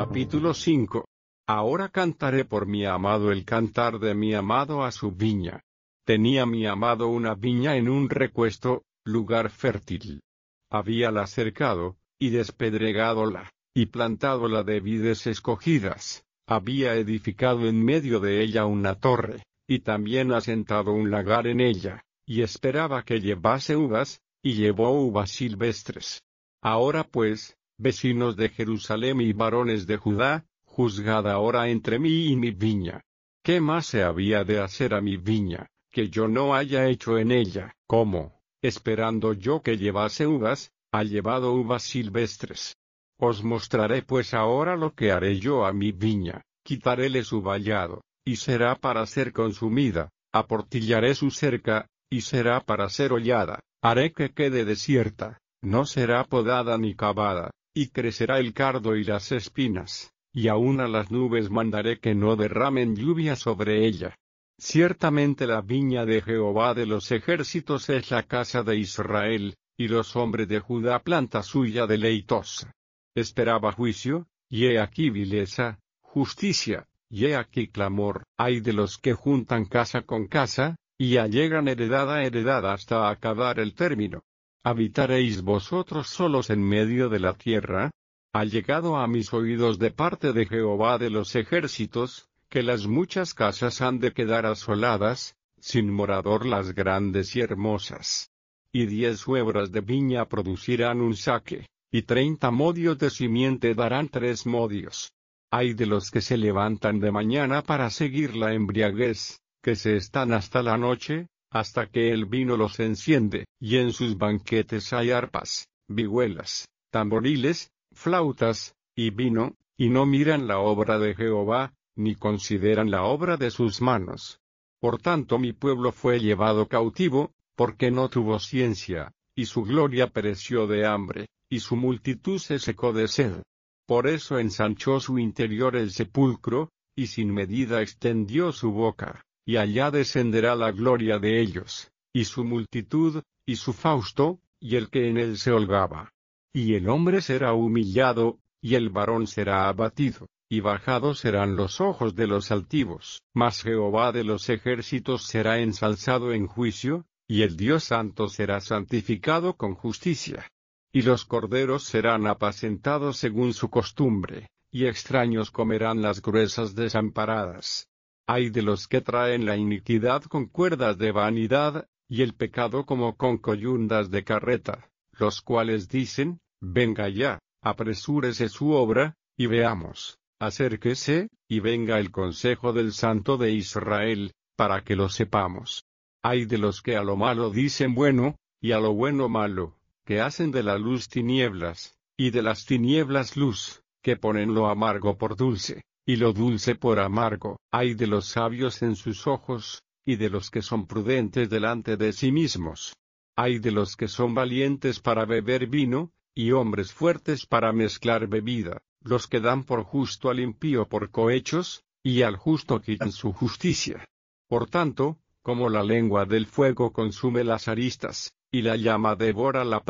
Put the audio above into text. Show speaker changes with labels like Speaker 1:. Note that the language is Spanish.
Speaker 1: Capítulo 5. Ahora cantaré por mi amado el cantar de mi amado a su viña. Tenía mi amado una viña en un recuesto, lugar fértil. Habíala cercado, y despedregádola, y plantádola de vides escogidas. Había edificado en medio de ella una torre, y también asentado un lagar en ella, y esperaba que llevase uvas, y llevó uvas silvestres. Ahora pues, vecinos de Jerusalén y varones de Judá, juzgad ahora entre mí y mi viña. ¿Qué más se había de hacer a mi viña, que yo no haya hecho en ella? ¿Cómo, esperando yo que llevase uvas, ha llevado uvas silvestres? Os mostraré pues ahora lo que haré yo a mi viña: quitaréle su vallado, y será para ser consumida; aportillaré su cerca, y será para ser hollada; haré que quede desierta, no será podada ni cavada, y crecerá el cardo y las espinas, y aun a las nubes mandaré que no derramen lluvia sobre ella. Ciertamente la viña de Jehová de los ejércitos es la casa de Israel, y los hombres de Judá planta suya deleitosa. Esperaba juicio, y he aquí vileza; justicia, y he aquí clamor. Ay de los que juntan casa con casa, y allegan heredad a heredad hasta acabar el término. ¿Habitaréis vosotros solos en medio de la tierra? Ha llegado a mis oídos de parte de Jehová de los ejércitos, que las muchas casas han de quedar asoladas, sin morador las grandes y hermosas. Y 10 huebras de viña producirán un saque, y 30 modios de simiente darán 3 modios. Ay de los que se levantan de mañana para seguir la embriaguez, que se están hasta la noche, hasta que el vino los enciende, y en sus banquetes hay arpas, vihuelas, tamboriles, flautas, y vino, y no miran la obra de Jehová, ni consideran la obra de sus manos. Por tanto mi pueblo fue llevado cautivo, porque no tuvo ciencia, y su gloria pereció de hambre, y su multitud se secó de sed. Por eso ensanchó su interior el sepulcro, y sin medida extendió su boca, y allá descenderá la gloria de ellos, y su multitud, y su fausto, y el que en él se holgaba. Y el hombre será humillado, y el varón será abatido, y bajados serán los ojos de los altivos. Mas Jehová de los ejércitos será ensalzado en juicio, y el Dios santo será santificado con justicia. Y los corderos serán apacentados según su costumbre, y extraños comerán las gruesas desamparadas. Ay de los que traen la iniquidad con cuerdas de vanidad, y el pecado como con coyundas de carreta, los cuales dicen: venga ya, apresúrese su obra, y veamos; acérquese, y venga el consejo del Santo de Israel, para que lo sepamos. Ay de los que a lo malo dicen bueno, y a lo bueno malo, que hacen de la luz tinieblas, y de las tinieblas luz, que ponen lo amargo por dulce, y lo dulce por amargo. Ay de los sabios en sus ojos, y de los que son prudentes delante de sí mismos. Ay de los que son valientes para beber vino, y hombres fuertes para mezclar bebida, los que dan por justo al impío por cohechos, y al justo quitan su justicia. Por tanto, como la lengua del fuego consume las aristas, y la llama devora la